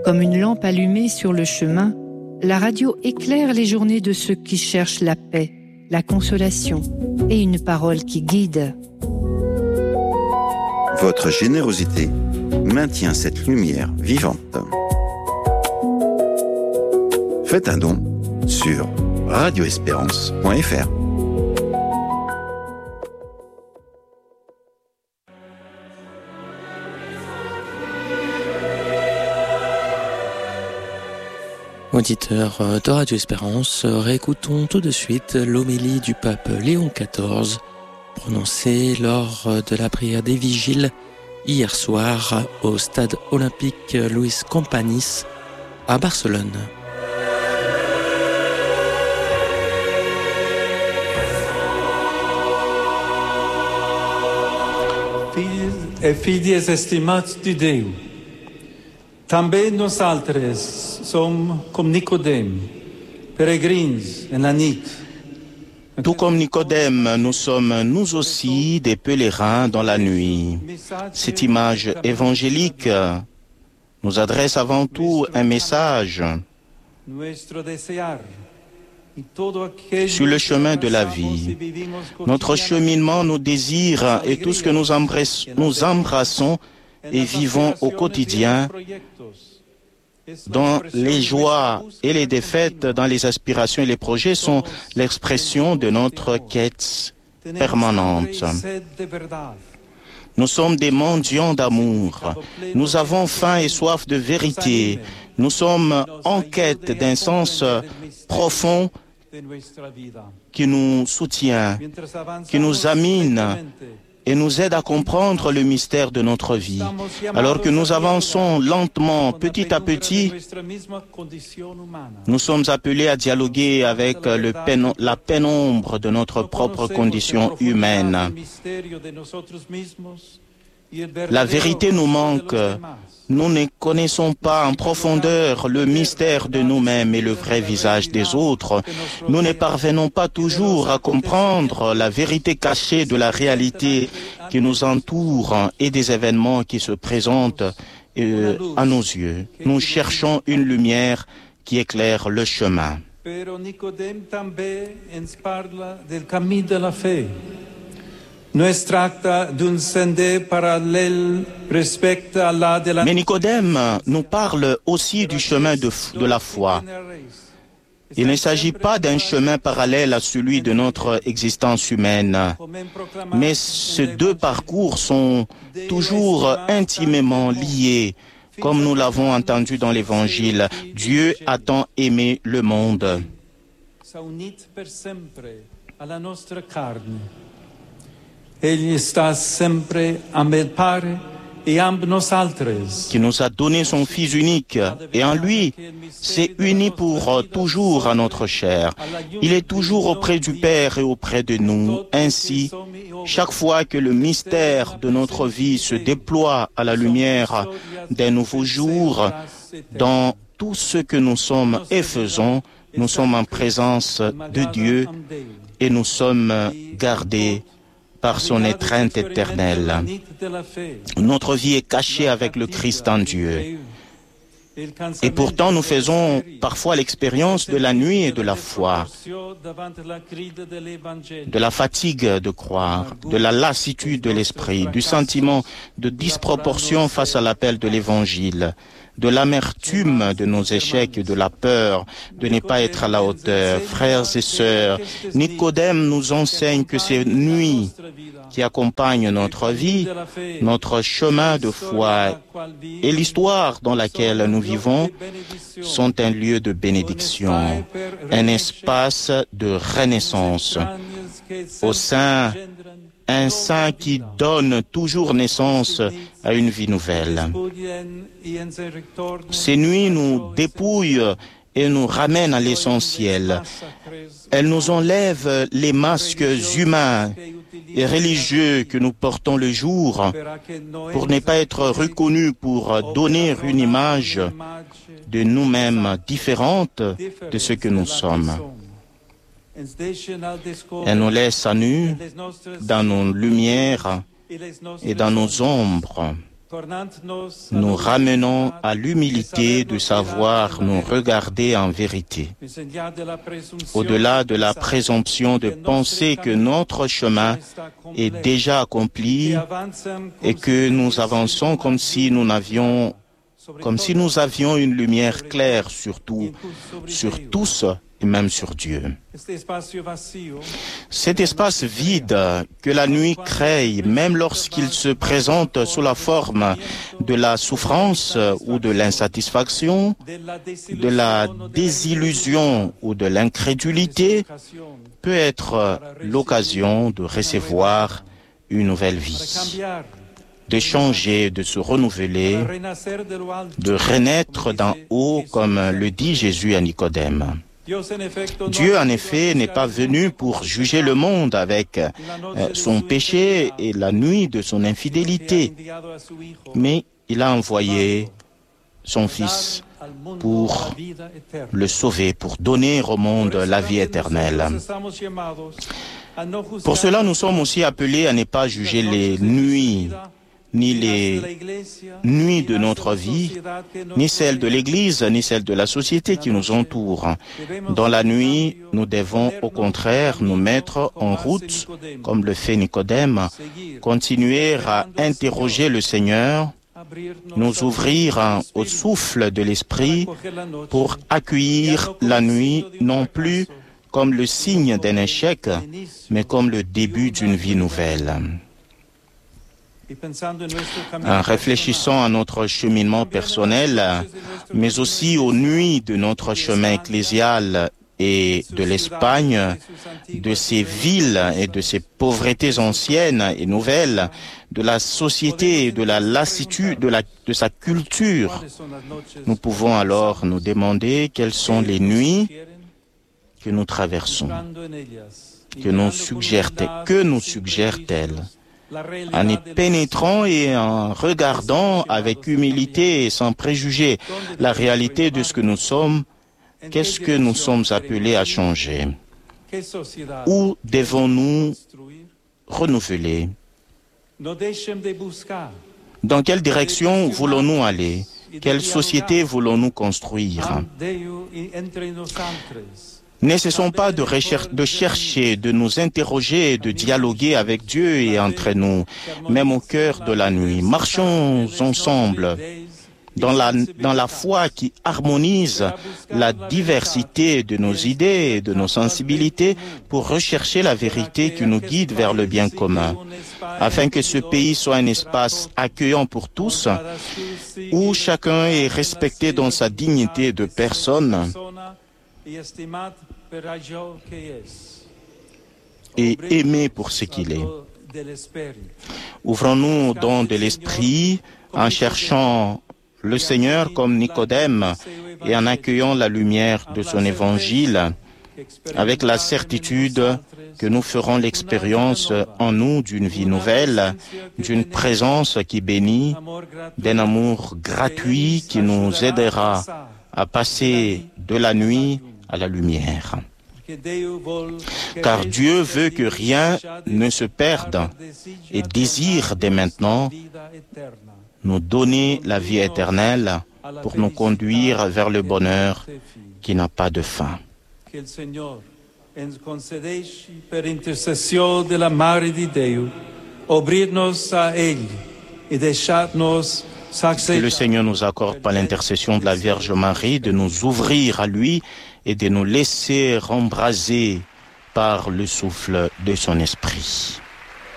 Comme une lampe allumée sur le chemin, la radio éclaire les journées de ceux qui cherchent la paix, la consolation et une parole qui guide. Votre générosité maintient cette lumière vivante. Faites un don sur radioespérance.fr. Auditeurs de Radio Espérance, réécoutons tout de suite l'homélie du pape Léon XIV, prononcée lors de la prière des vigiles hier soir au stade olympique Luis Companys à Barcelone. Fills e filles estimats de Déu, també nosaltres som com Nicodem, peregrins en la nit. Tout comme Nicodème, nous sommes nous aussi des pèlerins dans la nuit. Cette image évangélique nous adresse avant tout un message sur le chemin de la vie. Notre cheminement, nos désirs et tout ce que nous embrassons et vivons au quotidien, dans les joies et les défaites, dans les aspirations et les projets, sont l'expression de notre quête permanente. Nous sommes des mendiants d'amour. Nous avons faim et soif de vérité. Nous sommes en quête d'un sens profond qui nous soutient, qui nous anime et nous aide à comprendre le mystère de notre vie. Alors que nous avançons lentement, petit à petit, nous sommes appelés à dialoguer avec la pénombre de notre propre condition humaine. La vérité nous manque. Nous ne connaissons pas en profondeur le mystère de nous-mêmes et le vrai visage des autres. Nous ne parvenons pas toujours à comprendre la vérité cachée de la réalité qui nous entoure et des événements qui se présentent à nos yeux. Nous cherchons une lumière qui éclaire le chemin. Mais Nicodème nous parle aussi du chemin de la foi. Il ne s'agit pas d'un chemin parallèle à celui de notre existence humaine, mais ces deux parcours sont toujours intimement liés. Comme nous l'avons entendu dans l'Évangile, Dieu a tant aimé le monde. Qui nous a donné son Fils unique et en lui s'est uni pour toujours à notre chair. Il est toujours auprès du Père et auprès de nous. Ainsi, chaque fois que le mystère de notre vie se déploie à la lumière d'un nouveau jour, dans tout ce que nous sommes et faisons, nous sommes en présence de Dieu et nous sommes gardés par son étreinte éternelle. Notre vie est cachée avec le Christ en Dieu. Et pourtant, nous faisons parfois l'expérience de la nuit et de la foi, de la fatigue de croire, de la lassitude de l'esprit, du sentiment de disproportion face à l'appel de l'Évangile, de l'amertume de nos échecs et de la peur de ne pas être à la hauteur. Frères et sœurs, Nicodème nous enseigne que ces nuits qui accompagnent notre vie, notre chemin de foi et l'histoire dans laquelle nous vivons sont un lieu de bénédiction, un espace de renaissance. Au sein un saint qui donne toujours naissance à une vie nouvelle. Ces nuits nous dépouillent et nous ramènent à l'essentiel. Elles nous enlèvent les masques humains et religieux que nous portons le jour pour ne pas être reconnus, pour donner une image de nous-mêmes différente de ce que nous sommes. Elle nous laisse à nu dans nos lumières et dans nos ombres. nous ramenant à l'humilité de savoir nous regarder en vérité, au-delà de la présomption de penser que notre chemin est déjà accompli et que nous avançons comme si nous avions une lumière claire sur tout, sur tous et même sur Dieu. Cet espace vide que la nuit crée, même lorsqu'il se présente sous la forme de la souffrance ou de l'insatisfaction, de la désillusion ou de l'incrédulité, peut être l'occasion de recevoir une nouvelle vie, de changer, de se renouveler, de renaître d'en haut, comme le dit Jésus à Nicodème. Dieu, en effet, n'est pas venu pour juger le monde avec son péché et la nuit de son infidélité, mais il a envoyé son Fils pour le sauver, pour donner au monde la vie éternelle. Pour cela, nous sommes aussi appelés à ne pas juger les nuits, ni les nuits de notre vie, ni celles de l'Église, ni celles de la société qui nous entoure. Dans la nuit, nous devons au contraire nous mettre en route, comme le fait Nicodème, continuer à interroger le Seigneur, nous ouvrir au souffle de l'Esprit pour accueillir la nuit non plus comme le signe d'un échec, mais comme le début d'une vie nouvelle. En réfléchissant à notre cheminement personnel, mais aussi aux nuits de notre chemin ecclésial et de l'Espagne, de ces villes et de ces pauvretés anciennes et nouvelles, de la société et de la lassitude de sa culture, nous pouvons alors nous demander quelles sont les nuits que nous traversons, que nous suggère-t-elle, en y pénétrant et en regardant avec humilité et sans préjugés la réalité de ce que nous sommes. Qu'est-ce que nous sommes appelés à changer? Où devons-nous renouveler? Dans quelle direction voulons-nous aller? Quelle société voulons-nous construire? Ne cessons pas de chercher, de nous interroger, de dialoguer avec Dieu et entre nous, même au cœur de la nuit. Marchons ensemble dans la foi qui harmonise la diversité de nos idées et de nos sensibilités pour rechercher la vérité qui nous guide vers le bien commun, afin que ce pays soit un espace accueillant pour tous, où chacun est respecté dans sa dignité de personne et aimé pour ce qu'il est. Ouvrons-nous au don de l'Esprit en cherchant le Seigneur comme Nicodème et en accueillant la lumière de son évangile avec la certitude que nous ferons l'expérience en nous d'une vie nouvelle, d'une présence qui bénit, d'un amour gratuit qui nous aidera à passer de la nuit à la lumière. Car Dieu veut que rien ne se perde et désire dès maintenant nous donner la vie éternelle pour nous conduire vers le bonheur qui n'a pas de fin. Que le Seigneur concedesse per intercessio della Mare di Dio, obrir-nos a Ele et deixar-nos que le Seigneur nous accorde par l'intercession de la Vierge Marie de nous ouvrir à lui et de nous laisser embraser par le souffle de son esprit.